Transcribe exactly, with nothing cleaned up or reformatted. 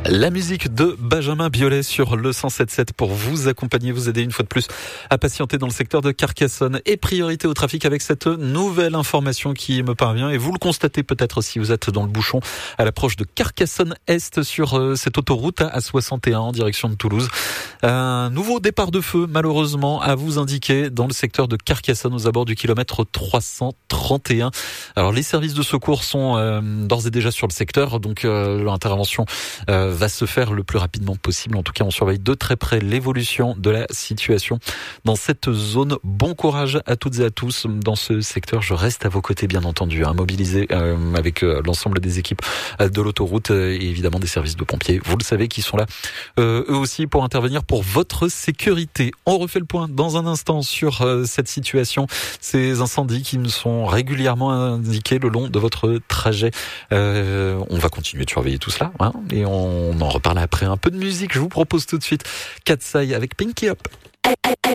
La musique de Benjamin Biolay sur le cent sept sept pour vous accompagner, vous aider une fois de plus à patienter dans le secteur de Carcassonne. Et priorité au trafic avec cette nouvelle information qui me parvient. Et vous le constatez peut-être si vous êtes dans le bouchon à l'approche de Carcassonne-Est sur euh, cette autoroute A soixante et un en direction de Toulouse. Un nouveau départ de feu malheureusement à vous indiquer dans le secteur de Carcassonne aux abords du kilomètre trois cent trente et un. Alors les services de secours sont euh, d'ores et déjà sur le secteur, donc euh, l'intervention euh, va se faire le plus rapidement possible. En tout cas, on surveille de très près l'évolution de la situation dans cette zone. Bon courage à toutes et à tous dans ce secteur. Je reste à vos côtés, bien entendu, hein, mobilisé euh, avec euh, l'ensemble des équipes euh, de l'autoroute euh, et évidemment des services de pompiers. Vous le savez, qui sont là euh, eux aussi pour intervenir pour votre sécurité. On refait le point dans un instant sur euh, cette situation, ces incendies qui nous sont régulièrement indiqués le long de votre trajet. Euh, on va continuer de surveiller tout cela, hein, et on On en reparle après un peu de musique. Je vous propose tout de suite Katsai avec Pinky Up.